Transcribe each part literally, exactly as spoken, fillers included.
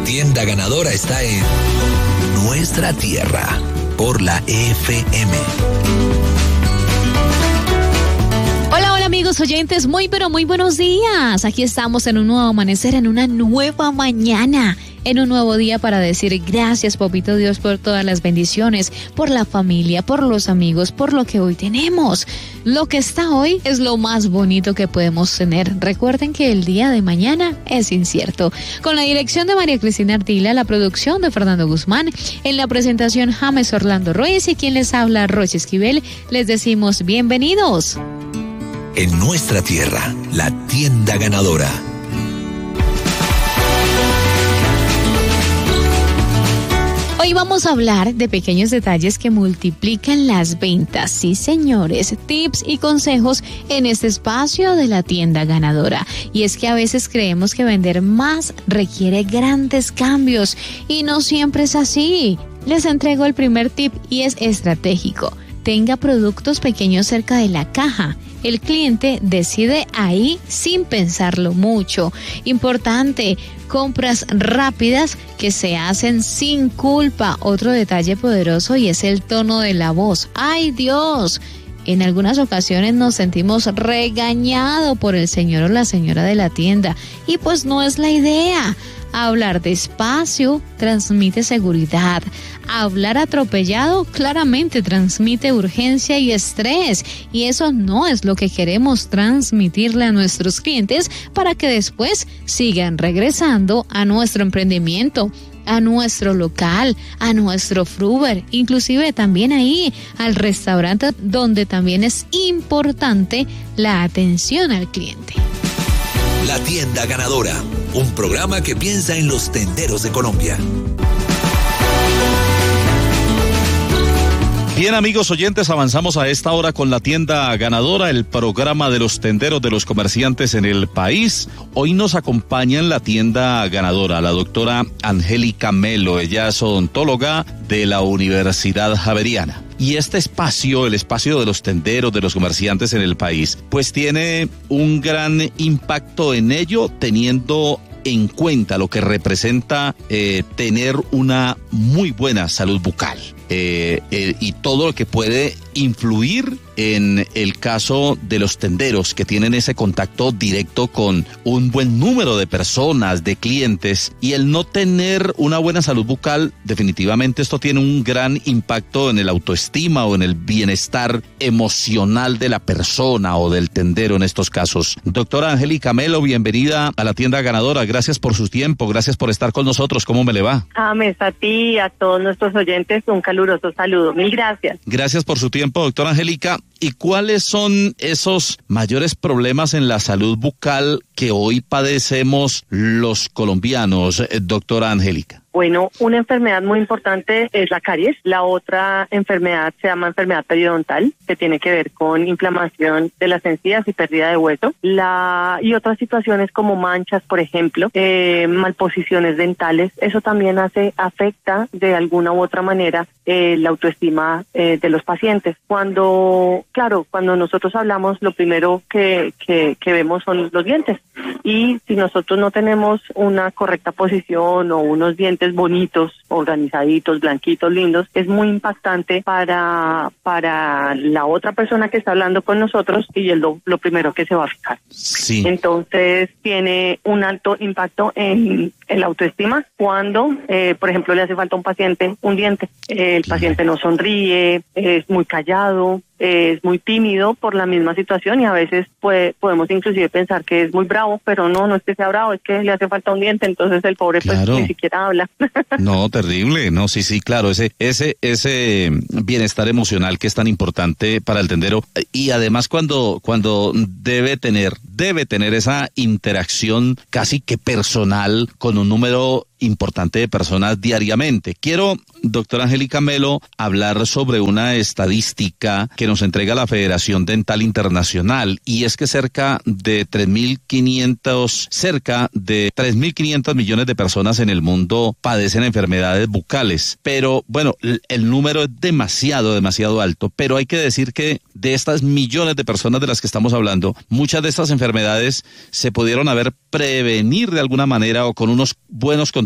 tienda ganadora está en nuestra tierra, por la F M. Hola, hola amigos oyentes, muy pero muy buenos días. Aquí estamos en un nuevo amanecer, en una nueva mañana, en un nuevo día para decir gracias, Papito Dios, por todas las bendiciones, por la familia, por los amigos, por lo que hoy tenemos. Lo que está hoy es lo más bonito que podemos tener. Recuerden que el día de mañana es incierto. Con la dirección de María Cristina Ardila, la producción de Fernando Guzmán, en la presentación James Orlando Ruiz y quien les habla, Rocha Esquivel, les decimos bienvenidos. En nuestra tierra, la tienda ganadora. Hoy vamos a hablar de pequeños detalles que multiplican las ventas. Sí, señores, tips y consejos en este espacio de la tienda ganadora. Y es que a veces creemos que vender más requiere grandes cambios y no siempre es así. Les entrego el primer tip y es estratégico. Tenga productos pequeños cerca de la caja. El cliente decide ahí sin pensarlo mucho. Importante, compras rápidas que se hacen sin culpa. Otro detalle poderoso y es el tono de la voz. ¡Ay, Dios! En algunas ocasiones nos sentimos regañados por el señor o la señora de la tienda. Y pues no es la idea. Hablar despacio transmite seguridad. Hablar atropellado claramente transmite urgencia y estrés. Y eso no es lo que queremos transmitirle a nuestros clientes para que después sigan regresando a nuestro emprendimiento, a nuestro local, a nuestro fruver, inclusive también ahí al restaurante, donde también es importante la atención al cliente. La tienda ganadora, un programa que piensa en los tenderos de Colombia. Bien, amigos oyentes, avanzamos a esta hora con la tienda ganadora, el programa de los tenderos de los comerciantes en el país. Hoy nos acompaña en la tienda ganadora la doctora Angélica Melo. Ella es odontóloga de la Universidad Javeriana. Y este espacio, el espacio de los tenderos, de los comerciantes en el país, pues tiene un gran impacto en ello, teniendo en cuenta lo que representa eh, tener una muy buena salud bucal. Eh, eh, y todo lo que puede influir en el caso de los tenderos que tienen ese contacto directo con un buen número de personas, de clientes, y el no tener una buena salud bucal, definitivamente esto tiene un gran impacto en el autoestima o en el bienestar emocional de la persona o del tendero en estos casos. Doctora Angélica Melo, bienvenida a la tienda ganadora, gracias por su tiempo, gracias por estar con nosotros, ¿cómo me le va? James, a ti y a todos nuestros oyentes, un caluroso saludo, mil gracias. Gracias por su tiempo, doctora Angélica. ¿Y cuáles son esos mayores problemas en la salud bucal que hoy padecemos los colombianos, doctora Angélica? Bueno, una enfermedad muy importante es la caries. La otra enfermedad se llama enfermedad periodontal, que tiene que ver con inflamación de las encías y pérdida de hueso. La y otras situaciones como manchas, por ejemplo, eh, malposiciones dentales. Eso también hace afecta de alguna u otra manera eh, la autoestima eh, de los pacientes. Cuando, claro, cuando nosotros hablamos, lo primero que, que, que vemos son los dientes. Y si nosotros no tenemos una correcta posición o unos dientes bonitos, organizaditos, blanquitos, lindos, es muy impactante para para la otra persona que está hablando con nosotros y es lo, lo primero que se va a fijar. Sí. Entonces tiene un alto impacto en, en la autoestima cuando, eh, por ejemplo, le hace falta a un paciente un diente. Eh, el paciente no sonríe, es muy callado, es muy tímido por la misma situación y a veces puede, podemos inclusive pensar que es muy bravo, pero no, no es que sea bravo, es que le hace falta un diente, entonces el pobre pues claro. Ni siquiera habla. No, terrible, no, sí, sí, claro, ese, ese, ese bienestar emocional que es tan importante para el tendero y además cuando, cuando debe tener, debe tener esa interacción casi que personal con un número importante de personas diariamente. Quiero, doctora Angélica Melo, hablar sobre una estadística que nos entrega la Federación Dental Internacional y es que cerca de tres mil quinientos, cerca de tres mil quinientos millones de personas en el mundo padecen enfermedades bucales. Pero bueno, el número es demasiado, demasiado alto, pero hay que decir que de estas millones de personas de las que estamos hablando, muchas de estas enfermedades se pudieron haber prevenir de alguna manera o con unos buenos controles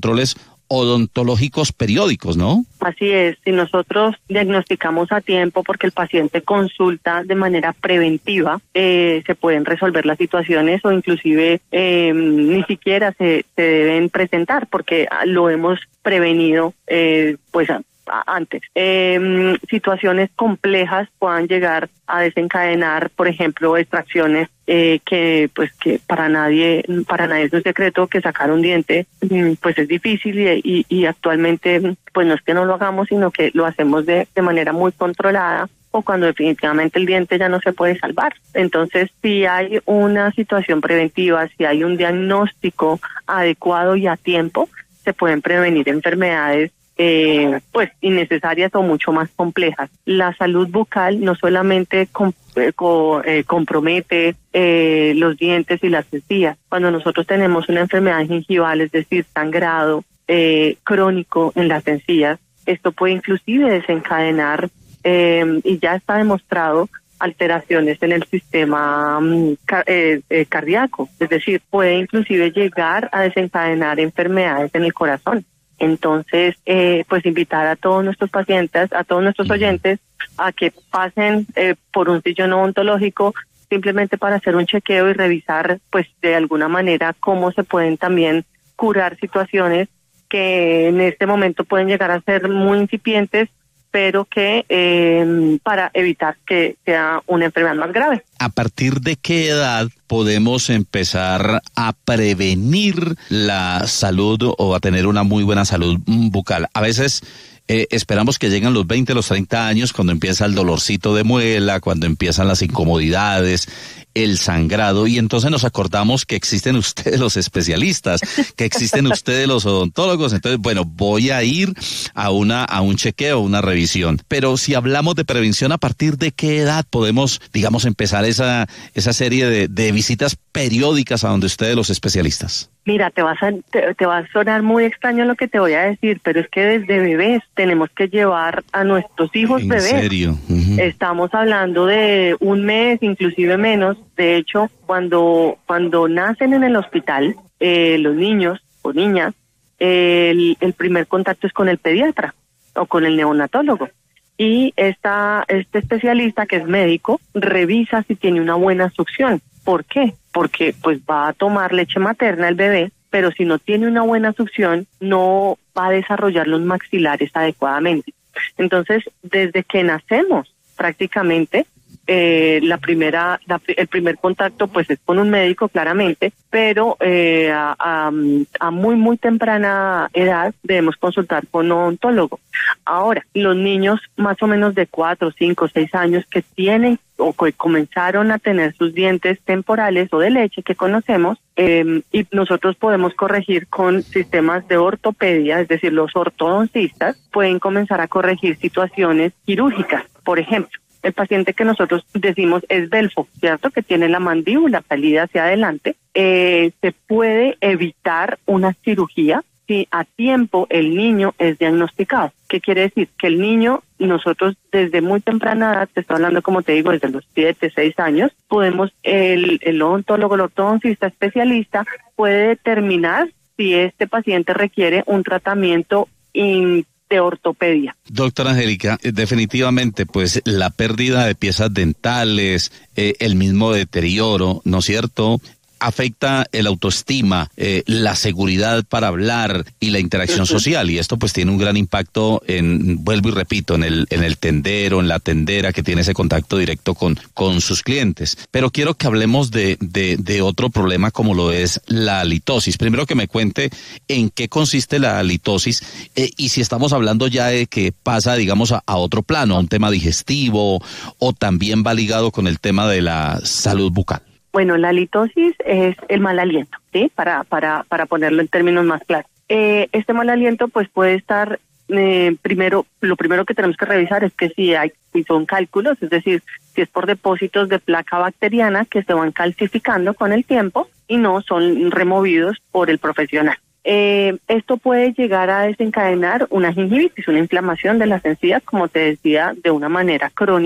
controles odontológicos periódicos, ¿no? Así es, si nosotros diagnosticamos a tiempo porque el paciente consulta de manera preventiva, eh, se pueden resolver las situaciones o inclusive eh, ni siquiera se, se deben presentar porque lo hemos prevenido eh, pues a, a, antes. Eh, situaciones complejas puedan llegar a desencadenar, por ejemplo, extracciones eh, que pues que para nadie para nadie es un secreto que sacar un diente pues es difícil y, y, y actualmente pues no es que no lo hagamos, sino que lo hacemos de, de manera muy controlada o cuando definitivamente el diente ya no se puede salvar. Entonces, si hay una situación preventiva, si hay un diagnóstico adecuado y a tiempo, se pueden prevenir enfermedades Eh, pues innecesarias o mucho más complejas. La salud bucal no solamente com, eh, co, eh, compromete eh, los dientes y las encías. Cuando nosotros tenemos una enfermedad gingival, es decir, sangrado eh, crónico en las encías, esto puede inclusive desencadenar eh, y ya está demostrado alteraciones en el sistema car eh, eh, cardíaco, es decir, puede inclusive llegar a desencadenar enfermedades en el corazón. Entonces, eh, pues invitar a todos nuestros pacientes, a todos nuestros oyentes, a que pasen eh, por un sillón odontológico simplemente para hacer un chequeo y revisar, pues de alguna manera, cómo se pueden también curar situaciones que en este momento pueden llegar a ser muy incipientes, pero que eh, para evitar que sea una enfermedad más grave. ¿A partir de qué edad podemos empezar a prevenir la salud o a tener una muy buena salud bucal? A veces eh, esperamos que lleguen los veinte, los treinta años, cuando empieza el dolorcito de muela, cuando empiezan las incomodidades, el sangrado, y entonces nos acordamos que existen ustedes los especialistas, que existen ustedes los odontólogos. Entonces, bueno, voy a ir a una a un chequeo, una revisión. Pero si hablamos de prevención, ¿a partir de qué edad podemos, digamos, empezar esa esa serie de, de visitas periódicas a donde ustedes los especialistas? Mira, te vas a, te, te va a sonar muy extraño lo que te voy a decir, pero es que desde bebés tenemos que llevar a nuestros hijos ¿En bebés. ¿En serio? Uh-huh. Estamos hablando de un mes, inclusive menos. De hecho, cuando cuando nacen en el hospital, eh, los niños o niñas, eh, el, el primer contacto es con el pediatra o con el neonatólogo. Y esta, este especialista, que es médico, revisa si tiene una buena succión. ¿Por qué? Porque pues va a tomar leche materna el bebé, pero si no tiene una buena succión, no va a desarrollar los maxilares adecuadamente. Entonces, desde que nacemos, prácticamente, eh, la primera, la, el primer contacto pues es con un médico, claramente, pero eh, a, a, a muy, muy temprana edad debemos consultar con un odontólogo. Ahora, los niños más o menos de cuatro, cinco, seis años que tienen o que comenzaron a tener sus dientes temporales o de leche que conocemos, eh, y nosotros podemos corregir con sistemas de ortopedia, es decir, los ortodoncistas pueden comenzar a corregir situaciones quirúrgicas. Por ejemplo, el paciente que nosotros decimos es belfo, ¿cierto? Que tiene la mandíbula salida hacia adelante, eh, se puede evitar una cirugía si a tiempo el niño es diagnosticado. ¿Qué quiere decir? Que el niño, nosotros desde muy temprana edad, te estoy hablando como te digo, desde los siete, seis años, podemos, el, el odontólogo, el ortodoncista especialista puede determinar si este paciente requiere un tratamiento in, de ortopedia. Doctora Angélica, definitivamente pues la pérdida de piezas dentales, eh, el mismo deterioro, ¿no es cierto?, afecta el autoestima, eh, la seguridad para hablar y la interacción social, y esto pues tiene un gran impacto en, vuelvo y repito, en el en el tendero, en la tendera que tiene ese contacto directo con con sus clientes. Pero quiero que hablemos de de, de otro problema como lo es la halitosis. Primero que me cuente en qué consiste la halitosis eh, y si estamos hablando ya de que pasa, digamos, a, a otro plano, a un tema digestivo, o también va ligado con el tema de la salud bucal. Bueno, la halitosis es el mal aliento, ¿sí? Para para para ponerlo en términos más claros. Eh, este mal aliento, pues, puede estar, eh, primero, lo primero que tenemos que revisar es que si hay, si son cálculos, es decir, si es por depósitos de placa bacteriana que se van calcificando con el tiempo y no son removidos por el profesional. Eh, esto puede llegar a desencadenar una gingivitis, una inflamación de las encías, como te decía, de una manera crónica,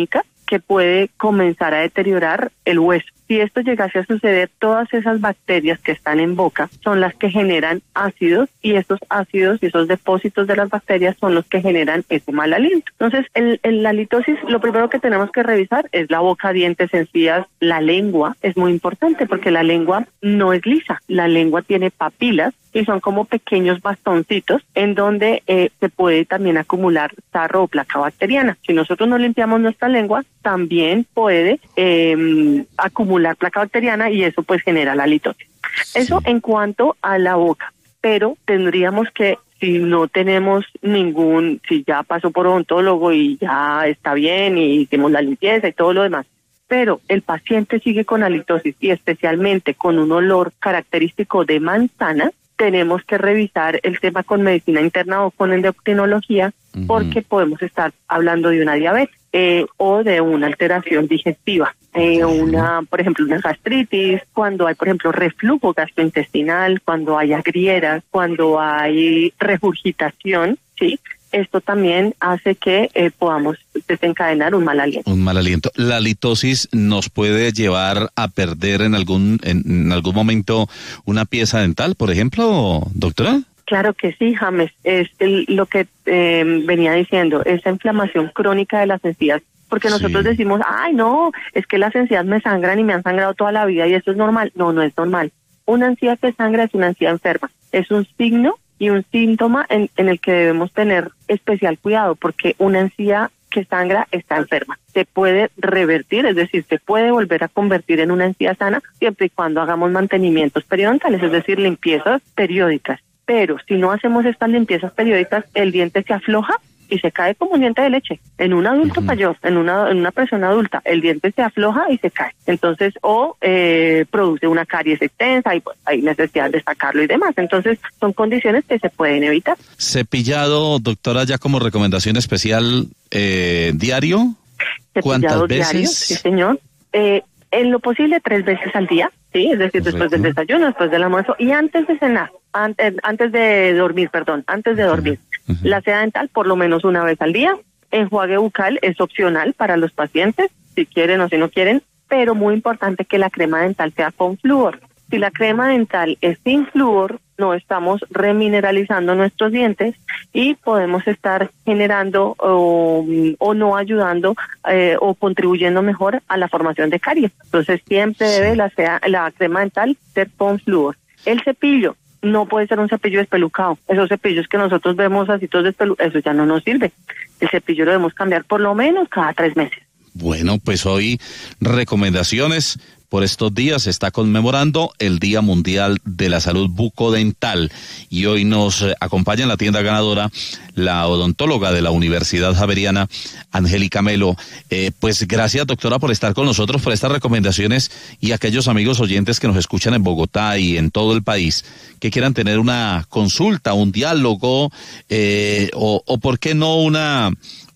que puede comenzar a deteriorar el hueso. Si esto llegase a suceder, todas esas bacterias que están en boca son las que generan ácidos, y esos ácidos y esos depósitos de las bacterias son los que generan ese mal aliento. Entonces, el, el, la halitosis, lo primero que tenemos que revisar es la boca, dientes, encías, la lengua. Es muy importante porque la lengua no es lisa, la lengua tiene papilas y son como pequeños bastoncitos en donde eh, se puede también acumular sarro o placa bacteriana. Si nosotros no limpiamos nuestra lengua, también puede eh, acumular placa bacteriana y eso pues genera la halitosis. Eso en cuanto a la boca, pero tendríamos que, si no tenemos ningún, si ya pasó por odontólogo y ya está bien y hicimos la limpieza y todo lo demás, pero el paciente sigue con halitosis y especialmente con un olor característico de manzana, tenemos que revisar el tema con medicina interna o con endocrinología, uh-huh. porque podemos estar hablando de una diabetes eh, o de una alteración digestiva, eh, una, por ejemplo, una gastritis, cuando hay, por ejemplo, reflujo gastrointestinal, cuando hay agrieras, cuando hay regurgitación, ¿sí? Esto también hace que eh, podamos desencadenar un mal aliento. Un mal aliento. ¿La halitosis nos puede llevar a perder en algún en, en algún momento una pieza dental, por ejemplo, doctora? Claro que sí, James. Es el, lo que eh, venía diciendo, esa inflamación crónica de las encías. Porque nosotros sí. decimos, ay, no, es que las encías me sangran y me han sangrado toda la vida y eso es normal. No, no es normal. Una encía que sangra es una encía enferma. Es un signo y un síntoma en, en el que debemos tener especial cuidado, porque una encía que sangra está enferma. Se puede revertir, es decir, se puede volver a convertir en una encía sana siempre y cuando hagamos mantenimientos periodontales, es decir, limpiezas periódicas. Pero si no hacemos estas limpiezas periódicas, el diente se afloja y se cae como un diente de leche. En un adulto uh-huh. mayor, en una en una persona adulta, el diente se afloja y se cae. Entonces, o eh, produce una caries extensa y pues hay necesidad de sacarlo y demás. Entonces, son condiciones que se pueden evitar. Cepillado, doctora, ya como recomendación especial, eh, diario. Cepillado ¿Cuántas veces? Diario, sí, señor. Eh, en lo posible, tres veces al día, sí, es decir, Correcto. Después del desayuno, después del almuerzo y antes de cenar, antes, antes de dormir, perdón, antes de dormir. Uh-huh. La seda dental por lo menos una vez al día. Enjuague bucal es opcional para los pacientes, si quieren o si no quieren, pero muy importante que la crema dental sea con flúor. Si la crema dental es sin flúor, no estamos remineralizando nuestros dientes y podemos estar generando o, o no ayudando eh, o contribuyendo mejor a la formación de caries. Entonces siempre debe la, sea, la crema dental ser con flúor. El cepillo no puede ser un cepillo despelucado. Esos cepillos que nosotros vemos así todos despelucados, eso ya no nos sirve. El cepillo lo debemos cambiar por lo menos cada tres meses. Bueno, pues hoy recomendaciones. Por estos días se está conmemorando el Día Mundial de la Salud Bucodental y hoy nos acompaña en la tienda ganadora la odontóloga de la Universidad Javeriana, Angélica Melo. Eh, pues gracias, doctora, por estar con nosotros, por estas recomendaciones, y aquellos amigos oyentes que nos escuchan en Bogotá y en todo el país que quieran tener una consulta, un diálogo eh, o, o por qué no una...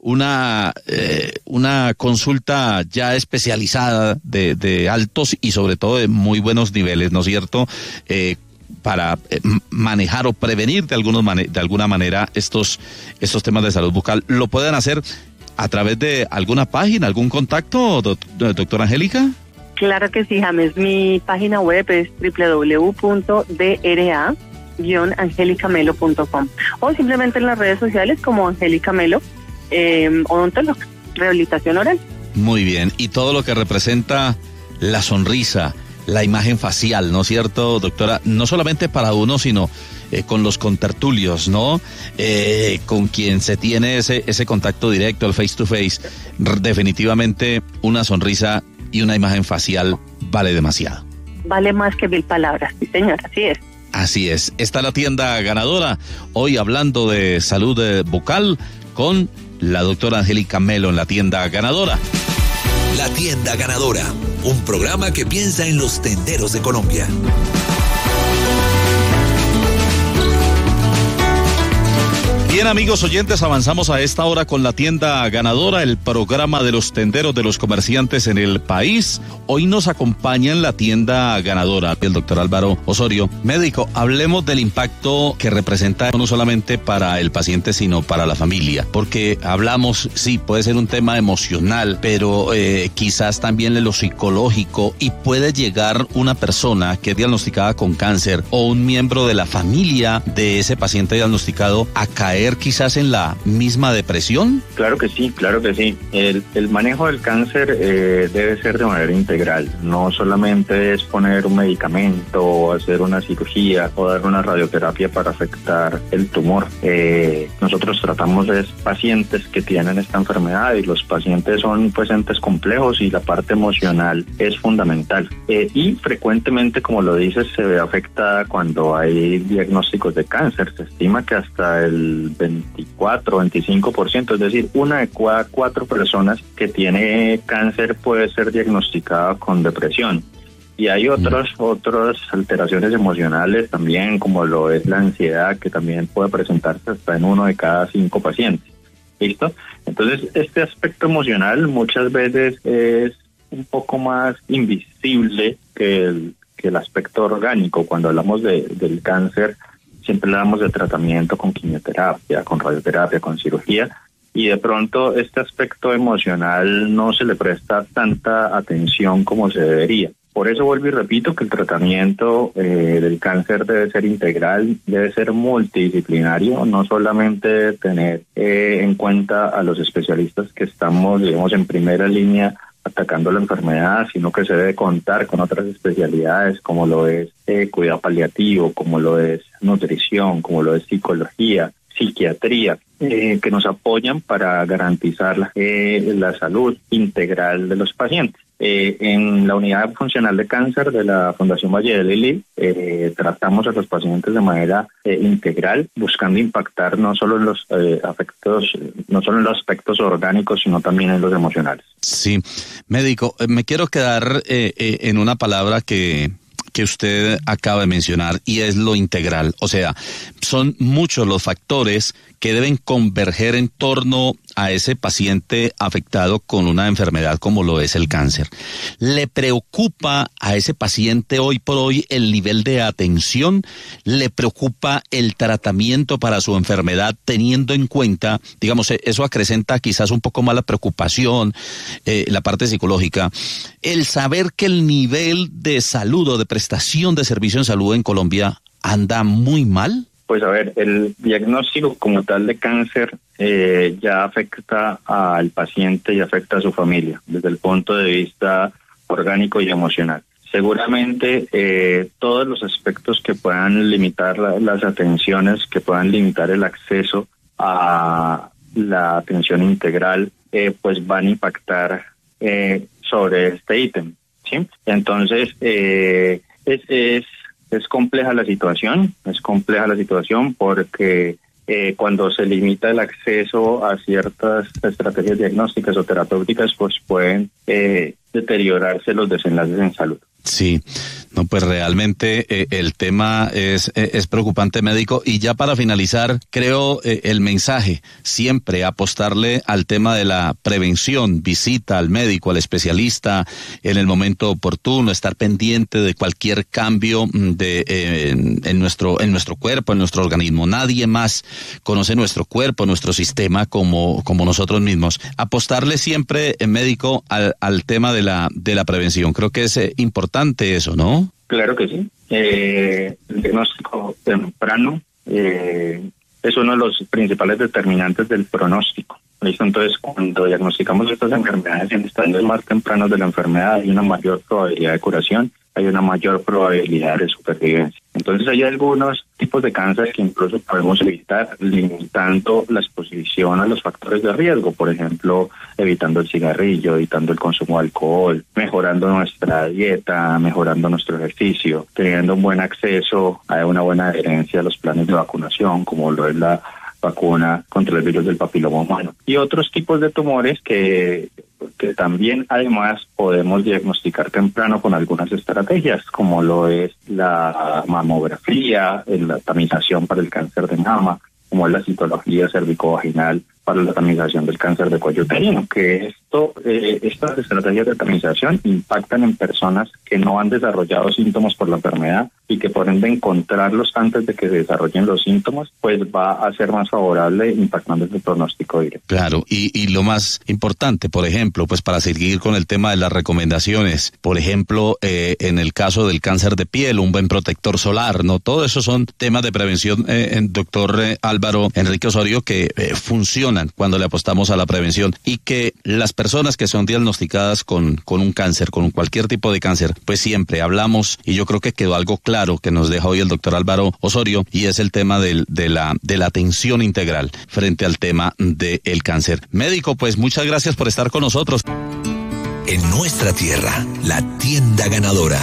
una eh, una consulta ya especializada de, de altos y sobre todo de muy buenos niveles, ¿no es cierto?, eh, para eh, manejar o prevenir de, algunos mane- de alguna manera estos, estos temas de salud bucal. ¿Lo pueden hacer a través de alguna página, algún contacto, do- doctora Angélica? Claro que sí, James. Mi página web es doble u doble u doble u punto d r a guion angélica melo punto com o simplemente en las redes sociales como Angélica Melo, Eh, odontólogo, rehabilitación oral. Muy bien, y todo lo que representa la sonrisa, la imagen facial, ¿no es cierto, doctora? No solamente para uno, sino eh, con los contertulios, ¿no? Eh, con quien se tiene ese, ese contacto directo, el face to face. R- definitivamente una sonrisa y una imagen facial vale demasiado. Vale más que mil palabras, sí señor, así es. Así es, está la tienda ganadora, hoy hablando de salud eh, bucal con la doctora Angélica Melo en la tienda ganadora. La tienda ganadora, un programa que piensa en los tenderos de Colombia. Bien. Bien, amigos oyentes, avanzamos a esta hora con la tienda ganadora, el programa de los tenderos de los comerciantes en el país. Hoy nos acompaña en la tienda ganadora el doctor Álvaro Osorio, médico. Hablemos del impacto que representa no solamente para el paciente, sino para la familia, porque hablamos, sí, puede ser un tema emocional, pero eh, quizás también en lo psicológico, y puede llegar una persona que es diagnosticada con cáncer o un miembro de la familia de ese paciente diagnosticado a caer quizás en la misma depresión. Claro que sí, claro que sí. El, el manejo del cáncer eh, debe ser de manera integral. No solamente es poner un medicamento o hacer una cirugía o dar una radioterapia para afectar el tumor. Eh, nosotros tratamos de pacientes que tienen esta enfermedad, y los pacientes son pues entes complejos, y la parte emocional es fundamental. Eh, y frecuentemente, como lo dices, se ve afectada cuando hay diagnósticos de cáncer. Se estima que hasta el veinticuatro, veinticinco por ciento, es decir, una de cada cuatro personas que tiene cáncer puede ser diagnosticada con depresión. Y hay otros, mm. otras alteraciones emocionales también, como lo es la ansiedad, que también puede presentarse hasta en uno de cada cinco pacientes. ¿Listo? Entonces, este aspecto emocional muchas veces es un poco más invisible que el, que el aspecto orgánico. Cuando hablamos de, del cáncer, siempre hablamos de tratamiento con quimioterapia, con radioterapia, con cirugía, y de pronto este aspecto emocional no se le presta tanta atención como se debería. Por eso vuelvo y repito que el tratamiento eh, del cáncer debe ser integral, debe ser multidisciplinario, no solamente tener eh, en cuenta a los especialistas que estamos, digamos, en primera línea atacando la enfermedad, sino que se debe contar con otras especialidades, como lo es eh, cuidado paliativo, como lo es nutrición, como lo es psicología, psiquiatría, eh, que nos apoyan para garantizar eh, la salud integral de los pacientes. Eh, en la unidad funcional de cáncer de la Fundación Valle de Lili eh, tratamos a los pacientes de manera eh, integral, buscando impactar no solo en los eh, afectos, no solo en los aspectos orgánicos, sino también en los emocionales. Sí, médico, me quiero quedar eh, eh, en una palabra que que usted acaba de mencionar, y es lo integral. O sea, son muchos los factores que deben converger en torno a ese paciente afectado con una enfermedad como lo es el cáncer. ¿Le preocupa a ese paciente hoy por hoy el nivel de atención? ¿Le preocupa el tratamiento para su enfermedad, teniendo en cuenta, digamos, eso acrecenta quizás un poco más la preocupación, eh, la parte psicológica, el saber que el nivel de salud o de prestación de servicio en salud en Colombia anda muy mal? Pues a ver, el diagnóstico como tal de cáncer eh, ya afecta al paciente y afecta a su familia desde el punto de vista orgánico y emocional. Seguramente eh, todos los aspectos que puedan limitar la, las atenciones, que puedan limitar el acceso a la atención integral, eh, pues van a impactar eh, sobre este ítem, ¿sí? Entonces, eh, es... es Es compleja la situación, es compleja la situación porque eh, cuando se limita el acceso a ciertas estrategias diagnósticas o terapéuticas, pues pueden eh, deteriorarse los desenlaces en salud. Sí, no, pues realmente eh, el tema es, eh, es preocupante, médico. Y ya para finalizar, creo eh, el mensaje, siempre apostarle al tema de la prevención, visita al médico, al especialista en el momento oportuno, estar pendiente de cualquier cambio de eh, en, en nuestro en nuestro cuerpo, en nuestro organismo. Nadie más conoce nuestro cuerpo, nuestro sistema como como nosotros mismos. Apostarle siempre, eh, médico, al, al tema de la de la prevención. Creo que es eh, importante eso, ¿no? Claro que sí. Eh, el diagnóstico temprano eh, es uno de los principales determinantes del pronóstico. ¿Listo? Entonces, cuando diagnosticamos estas enfermedades en estadios más tempranos de la enfermedad, hay una mayor probabilidad de curación, hay una mayor probabilidad de supervivencia. Entonces, hay algunos tipos de cáncer que incluso podemos evitar limitando la exposición a los factores de riesgo, por ejemplo, evitando el cigarrillo, evitando el consumo de alcohol, mejorando nuestra dieta, mejorando nuestro ejercicio, teniendo un buen acceso a una buena adherencia a los planes de vacunación, como lo es la vacuna contra el virus del papiloma humano, y otros tipos de tumores que, que también además podemos diagnosticar temprano con algunas estrategias, como lo es la mamografía, la tamización para el cáncer de mama, como es la citología cervicovaginal para la tamización del cáncer de cuello uterino, que esto, eh, estas estrategias de tamización impactan en personas que no han desarrollado síntomas por la enfermedad y que por ende encontrarlos antes de que se desarrollen los síntomas, pues va a ser más favorable impactando el pronóstico directo. Claro, y, y lo más importante, por ejemplo, pues para seguir con el tema de las recomendaciones, por ejemplo, eh, en el caso del cáncer de piel, un buen protector solar, ¿no? Todo eso son temas de prevención, eh, doctor eh, Álvaro Enrique Osorio, que eh, funcionan cuando le apostamos a la prevención, y que las personas que son diagnosticadas con, con un cáncer, con cualquier tipo de cáncer, pues siempre hablamos, y yo creo que quedó algo claro que nos deja hoy el doctor Álvaro Osorio, y es el tema del, de, la, de la atención integral frente al tema del cáncer. Médico, pues muchas gracias por estar con nosotros. En nuestra tierra, la tienda ganadora.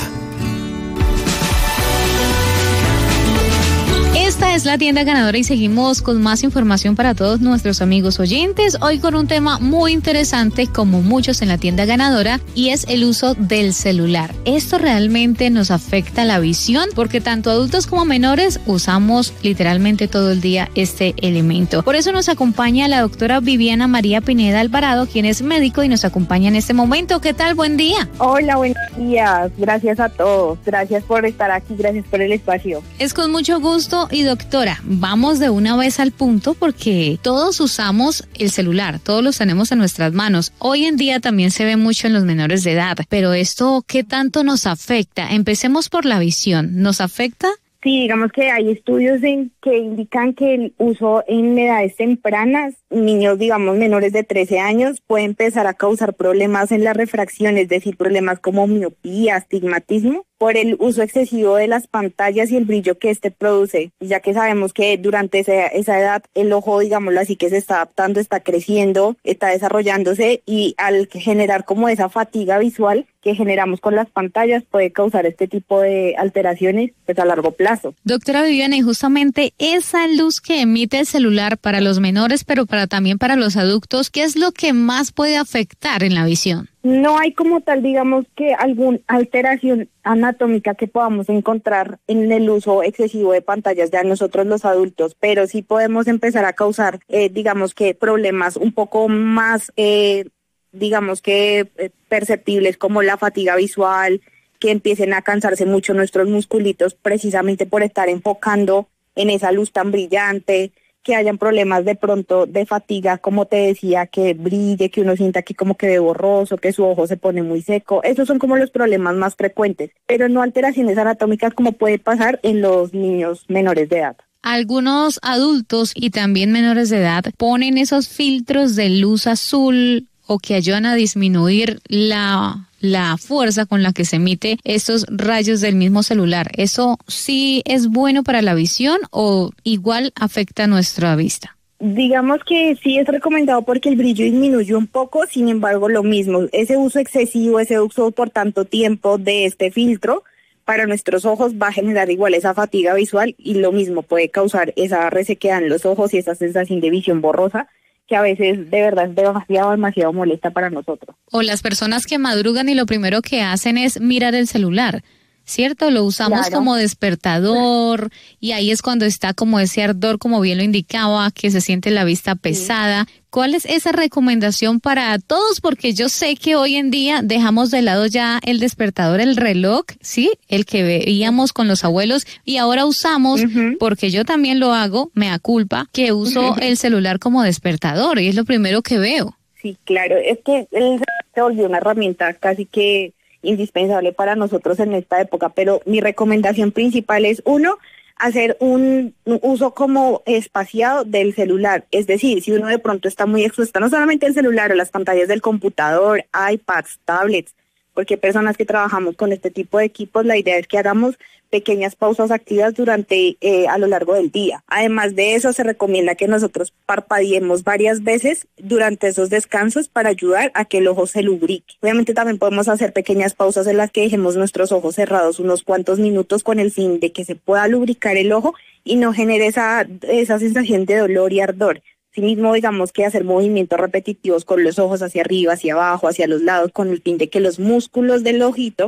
Esta es la tienda ganadora y seguimos con más información para todos nuestros amigos oyentes. Hoy con un tema muy interesante, como muchos en la tienda ganadora, y es el uso del celular. Esto realmente nos afecta la visión porque tanto adultos como menores usamos literalmente todo el día este elemento. Por eso nos acompaña la doctora Viviana María Pineda Alvarado, quien es médico y nos acompaña en este momento. ¿Qué tal? Buen día. Hola, buenos días. Gracias a todos. Gracias por estar aquí. Gracias por el espacio. Es con mucho gusto. Y doctora, vamos de una vez al punto porque todos usamos el celular, todos los tenemos en nuestras manos. Hoy en día también se ve mucho en los menores de edad, pero esto, ¿qué tanto nos afecta? Empecemos por la visión. ¿Nos afecta? Sí, digamos que hay estudios en que indican que el uso en edades tempranas, niños, digamos, menores de trece años, puede empezar a causar problemas en la refracción, es decir, problemas como miopía, astigmatismo, por el uso excesivo de las pantallas y el brillo que este produce, ya que sabemos que durante esa, esa edad el ojo, digámoslo así, que se está adaptando, está creciendo, está desarrollándose, y al generar como esa fatiga visual que generamos con las pantallas puede causar este tipo de alteraciones pues a largo plazo. Doctora Viviana, y justamente esa luz que emite el celular para los menores, pero para también para los adultos, ¿qué es lo que más puede afectar en la visión? No hay como tal, digamos, que alguna alteración anatómica que podamos encontrar en el uso excesivo de pantallas ya nosotros los adultos, pero sí podemos empezar a causar, eh, digamos que problemas un poco más, eh, digamos que eh, perceptibles, como la fatiga visual, que empiecen a cansarse mucho nuestros musculitos precisamente por estar enfocando en esa luz tan brillante, que hayan problemas de pronto de fatiga, como te decía, que brille, que uno sienta que como que ve borroso, que su ojo se pone muy seco. Esos son como los problemas más frecuentes, pero no alteraciones anatómicas como puede pasar en los niños menores de edad. Algunos adultos y también menores de edad ponen esos filtros de luz azul o que ayudan a disminuir la, la fuerza con la que se emite estos rayos del mismo celular. ¿Eso sí es bueno para la visión o igual afecta nuestra vista? Digamos que sí es recomendado porque el brillo disminuye un poco, sin embargo lo mismo, ese uso excesivo, ese uso por tanto tiempo de este filtro para nuestros ojos va a generar igual esa fatiga visual y lo mismo puede causar esa resequedad en los ojos y esa sensación de visión borrosa, que a veces de verdad es demasiado, demasiado molesta para nosotros. O las personas que madrugan y lo primero que hacen es mirar el celular, ¿cierto? Lo usamos claro. como despertador y ahí es cuando está como ese ardor, como bien lo indicaba, que se siente la vista pesada. Sí. ¿Cuál es esa recomendación para todos? Porque yo sé que hoy en día dejamos de lado ya el despertador, el reloj, ¿sí? El que veíamos con los abuelos y ahora usamos, uh-huh. porque yo también lo hago, me aculpa, que uso el celular como despertador y es lo primero que veo. Sí, claro, es que él se volvió una herramienta casi que indispensable para nosotros en esta época, pero mi recomendación principal es, uno, hacer un, un uso como espaciado del celular, es decir, si uno de pronto está muy expuesto, no solamente el celular o las pantallas del computador, iPads, tablets, porque personas que trabajamos con este tipo de equipos, la idea es que hagamos pequeñas pausas activas durante eh, a lo largo del día. Además de eso, se recomienda que nosotros parpadeemos varias veces durante esos descansos para ayudar a que el ojo se lubrique. Obviamente también podemos hacer pequeñas pausas en las que dejemos nuestros ojos cerrados unos cuantos minutos con el fin de que se pueda lubricar el ojo y no genere esa, esa sensación de dolor y ardor. Asimismo, digamos que hacer movimientos repetitivos con los ojos hacia arriba, hacia abajo, hacia los lados, con el fin de que los músculos del ojito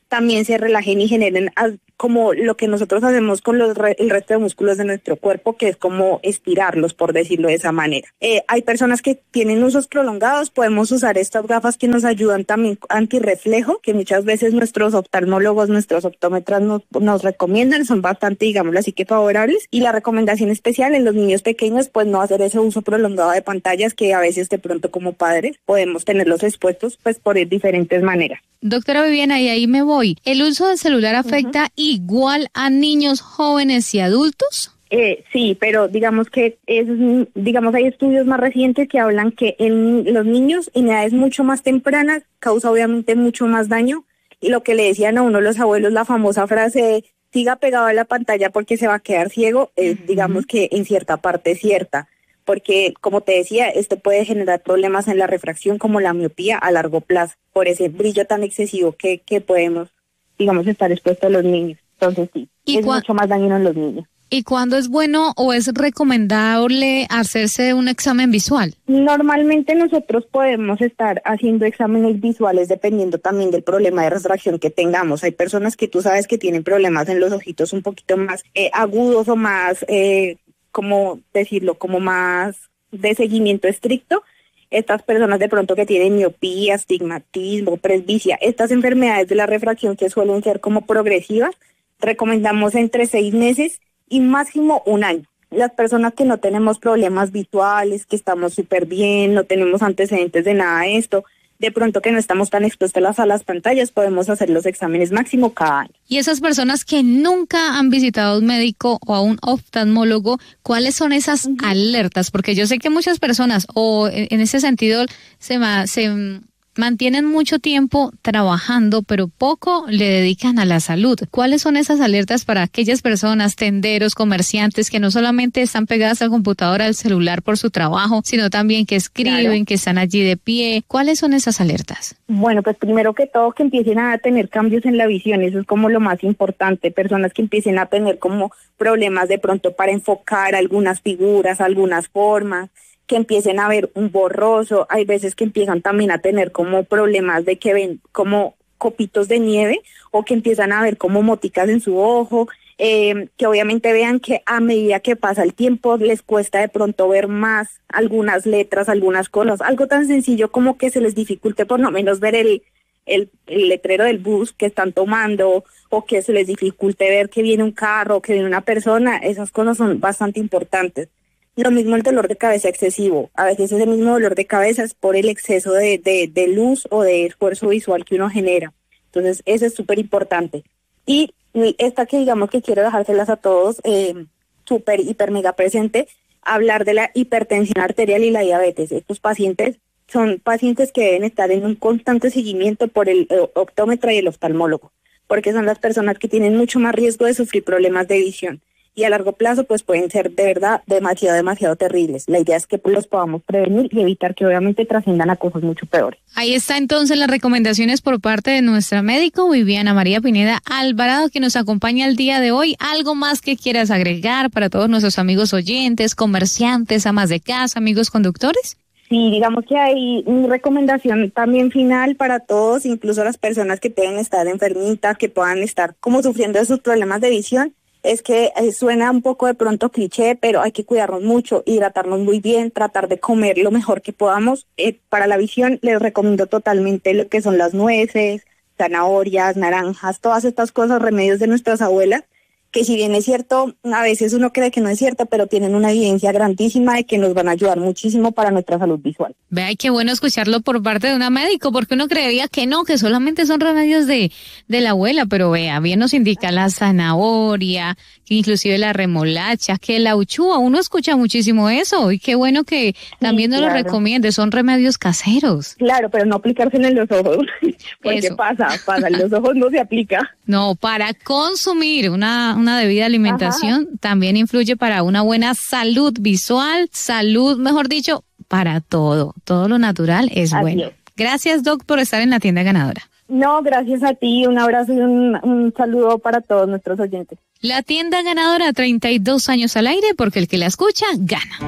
también se relajen y generen como lo que nosotros hacemos con los re, el resto de músculos de nuestro cuerpo, que es como estirarlos, por decirlo de esa manera. Eh, hay personas que tienen usos prolongados, podemos usar estas gafas que nos ayudan también antirreflejo, que muchas veces nuestros oftalmólogos, nuestros optómetras nos, nos recomiendan, son bastante, digámoslo así, que favorables. Y la recomendación especial en los niños pequeños, pues no hacer ese uso prolongado de pantallas, que a veces de pronto como padres podemos tenerlos expuestos pues por diferentes maneras. Doctora Viviana, y ahí me voy. ¿El uso del celular afecta uh-huh. igual a niños, jóvenes y adultos? Eh, sí, pero digamos que es, digamos hay estudios más recientes que hablan que en los niños en edades mucho más tempranas causa obviamente mucho más daño, y lo que le decían a uno los abuelos, la famosa frase de siga pegado a la pantalla porque se va a quedar ciego, es, uh-huh. digamos que en cierta parte es cierta. Porque, como te decía, esto puede generar problemas en la refracción como la miopía a largo plazo, por ese brillo tan excesivo que, que podemos, digamos, estar expuestos a los niños. Entonces sí, es cua- mucho más dañino en los niños. ¿Y cuándo es bueno o es recomendable hacerse un examen visual? Normalmente nosotros podemos estar haciendo exámenes visuales dependiendo también del problema de refracción que tengamos. Hay personas que tú sabes que tienen problemas en los ojitos un poquito más eh, agudos o más... Eh, como decirlo, como más de seguimiento estricto. Estas personas de pronto que tienen miopía, astigmatismo, presbicia, estas enfermedades de la refracción que suelen ser como progresivas, recomendamos entre seis meses y máximo un año. Las personas que no tenemos problemas visuales, que estamos súper bien, no tenemos antecedentes de nada de esto, de pronto que no estamos tan expuestos a las pantallas, podemos hacer los exámenes máximo cada año. Y esas personas que nunca han visitado a un médico o a un oftalmólogo, ¿cuáles son esas uh-huh. alertas? Porque yo sé que muchas personas, o en ese sentido, se, ma- se mantienen mucho tiempo trabajando, pero poco le dedican a la salud. ¿Cuáles son esas alertas para aquellas personas, tenderos, comerciantes, que no solamente están pegadas al computador, al celular por su trabajo, sino también que escriben, claro. que están allí de pie? ¿Cuáles son esas alertas? Bueno, pues primero que todo que empiecen a tener cambios en la visión, eso es como lo más importante. Personas que empiecen a tener como problemas de pronto para enfocar algunas figuras, algunas formas, que empiecen a ver un borroso. Hay veces que empiezan también a tener como problemas de que ven como copitos de nieve, o que empiezan a ver como moticas en su ojo, eh, que obviamente vean que a medida que pasa el tiempo les cuesta de pronto ver más algunas letras, algunas cosas, algo tan sencillo como que se les dificulte por lo menos ver el, el, el letrero del bus que están tomando, o que se les dificulte ver que viene un carro, que viene una persona. Esas cosas son bastante importantes. Lo mismo el dolor de cabeza excesivo. A veces ese mismo dolor de cabeza es por el exceso de, de, de luz o de esfuerzo visual que uno genera. Entonces, eso es súper importante. Y esta que digamos que quiero dejárselas a todos, eh, súper, hiper, mega presente, hablar de la hipertensión arterial y la diabetes. Estos pacientes son pacientes que deben estar en un constante seguimiento por el eh, optómetra y el oftalmólogo, porque son las personas que tienen mucho más riesgo de sufrir problemas de visión. Y a largo plazo pues pueden ser de verdad demasiado, demasiado terribles. La idea es que pues, los podamos prevenir y evitar que obviamente trasciendan a cosas mucho peores. Ahí está entonces las recomendaciones por parte de nuestra médico Viviana María Pineda Alvarado, que nos acompaña el día de hoy. ¿Algo más que quieras agregar para todos nuestros amigos oyentes, comerciantes, amas de casa, amigos conductores? Sí, digamos que hay mi recomendación también final para todos, incluso las personas que pueden estar enfermitas, que puedan estar como sufriendo de sus problemas de visión. Es que eh, suena un poco de pronto cliché, pero hay que cuidarnos mucho, hidratarnos muy bien, tratar de comer lo mejor que podamos. Eh, para la visión les recomiendo totalmente lo que son las nueces, zanahorias, naranjas, todas estas cosas, remedios de nuestras abuelas, que si bien es cierto, a veces uno cree que no es cierto, pero tienen una evidencia grandísima de que nos van a ayudar muchísimo para nuestra salud visual. Vea, qué bueno escucharlo por parte de una médico, porque uno creería que no, que solamente son remedios de, de la abuela, pero vea, bien nos indica la zanahoria, que inclusive la remolacha, que la uchúa, uno escucha muchísimo eso, y qué bueno que también sí, nos claro. lo recomiende, son remedios caseros. Claro, pero no aplicárselo en los ojos, porque eso. pasa, pasa, en los ojos no se aplica. No, para consumir una una debida alimentación Ajá. también influye para una buena salud visual, salud, mejor dicho, para todo. Todo lo natural es Así bueno. Es. Gracias, Doc, por estar en la tienda ganadora. No, gracias a ti. Un abrazo y un, un saludo para todos nuestros oyentes. La tienda ganadora, treinta y dos años al aire, porque el que la escucha, gana.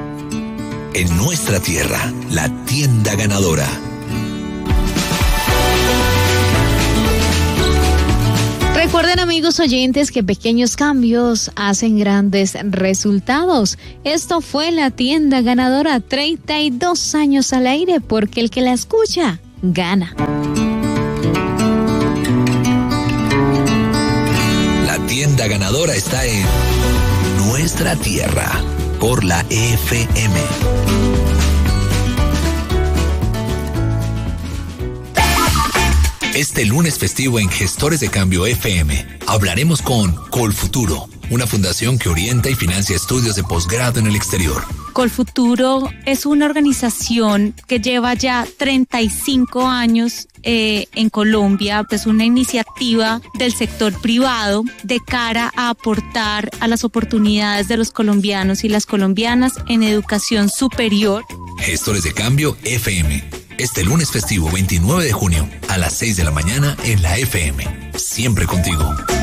En nuestra tierra, la tienda ganadora. Recuerden, amigos oyentes, que pequeños cambios hacen grandes resultados. Esto fue La Tienda Ganadora, treinta y dos años al aire, porque el que la escucha, gana. La Tienda Ganadora está en nuestra tierra, por la F M. Este lunes festivo en Gestores de Cambio F M hablaremos con Colfuturo, una fundación que orienta y financia estudios de posgrado en el exterior. Colfuturo es una organización que lleva ya treinta y cinco años eh, en Colombia. Es una iniciativa del sector privado de cara a aportar a las oportunidades de los colombianos y las colombianas en educación superior. Gestores de Cambio F M. Este lunes festivo veintinueve de junio a las seis de la mañana en la F M. Siempre contigo.